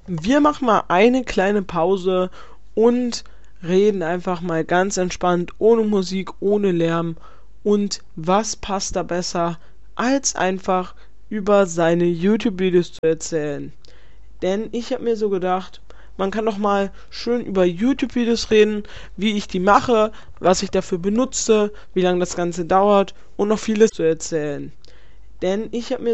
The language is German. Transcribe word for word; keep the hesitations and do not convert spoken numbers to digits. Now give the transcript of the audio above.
Wir machen mal eine kleine Pause und reden einfach mal ganz entspannt, ohne Musik, ohne Lärm. Und was passt da besser, als einfach über seine YouTube-Videos zu erzählen? Denn ich habe mir so gedacht, man kann doch mal schön über YouTube-Videos reden, wie ich die mache, was ich dafür benutze, wie lange das Ganze dauert und noch vieles zu erzählen. Denn ich habe mir